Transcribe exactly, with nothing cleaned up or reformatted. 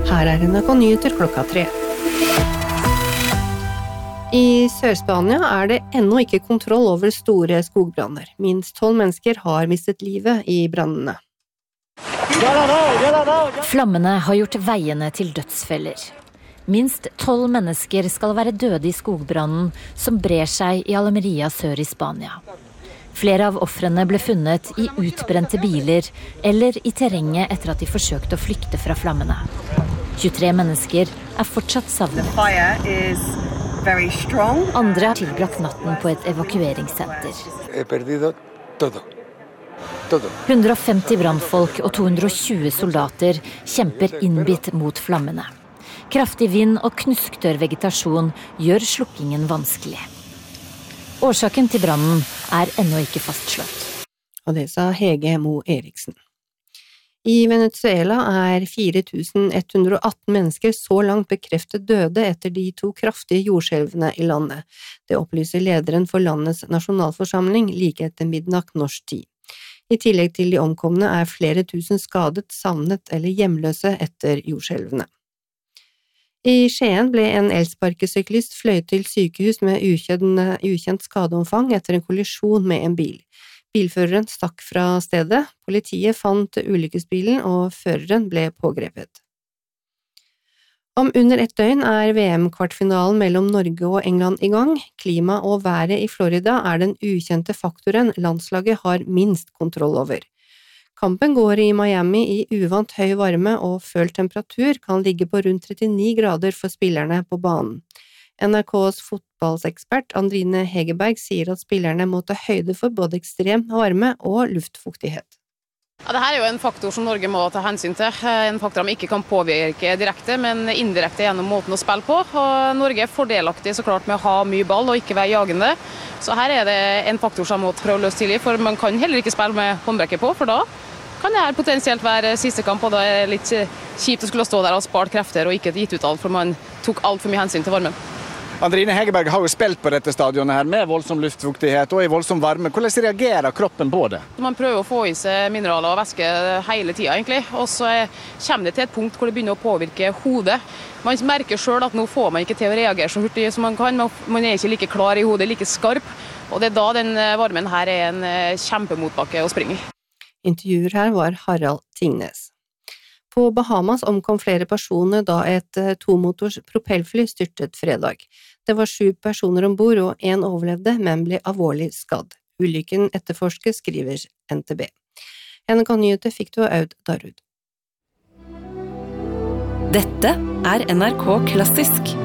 Her er N R K Nyheter klokka tre. I Sør-Spania er det ennå ikke kontroll over store skogbranner. Minst tolv mennesker har mistet livet i brannene. Flammene har gjort veiene til dødsfeller. Minst tolv mennesker skal være døde i skogbrannen som brer seg i Almeria sør i Spania. Flere av ofrene ble funnet i utbrente biler eller i terrenget etter at de forsøkte å flykte fra flammene. tjuetre mennesker er fortsatt savnet. Andre har tilbrakt natten på et evakueringssenter. hundre og femti brannfolk og to hundre og tjue soldater kjemper innbitt mot flammene. Kraftig vind og knusktørr vegetasjon gjør slukkingen vanskelig. Årsaken til brannen er ennå ikke fastslått. Og det sa Hege Mo Eriksen. I Venezuela er fire tusen ett hundre og atten mennesker så langt bekreftet døde etter de to kraftige jordskjelvene i landet. Det opplyser lederen for landets nasjonalforsamling like etter midnatt norsk tid. I tillegg til de omkomne er flere tusen skadet, savnet eller hjemløse etter jordskjelvene. I Skien ble en elsparkesyklist fløyet til sykehus med ukjent, ukjent skadeomfang etter en kollisjon med en bil. Bilføreren stakk fra stedet, politiet fant ulykkesbilen og føreren ble pågrepet. Om under ett døgn er V M-kvartfinalen mellom Norge og England i gang. Klima og været i Florida er den ukjente faktoren landslaget har minst kontroll over. Kampen går i Miami i uvant høy varme og følt temperatur kan ligge på rundt trettini grader for spillerne på banen. N R K's fotballsekspert Andrine Hegerberg sier at spillerne må ta høyde for både ekstrem varme og luftfuktighet. Ja, dette er jo en faktor som Norge må ta hensyn til. En faktor de ikke kan påvirke direkte, men indirekte gjennom måten å spille på. Og Norge er fordelaktig så klart med å ha mye ball og ikke være jagende. Så her er det en faktor som må prøve å løse tidlig, for man kan heller ikke spille med håndbrekket på, for da kan det her potensielt være siste kamp, og da er det litt kjipt å skulle stå der og spart krefter og ikke gitt ut alt, for man tok alt for mye hensyn til varmen. Andrine Hegerberg har jo spilt på dette stadionet her med voldsom luftfuktighet og i voldsom varme. Hvordan reagerer kroppen på det? Man prøver å få i seg mineraler og væske hele tiden egentlig, og så kommer det til et punkt hvor det begynner å påvirke hodet. Man merker selv at nå får man ikke til å reagere så hurtig som man kan, man er ikke like klar i hodet, like skarp, og det er da den varmen her er en kjempemotbakke å springe i. Intervjuer her var Harald Tingnes. På Bahamas omkom flere personer da et tomotors propellfly styrtet fredag. Det var sju personer ombord og en overlevde, men ble alvorlig skadd. Ulykken etterforskes, skriver N T B. N R K Nyheter fikk du av Aud Darud. Dette er N R K Klassisk.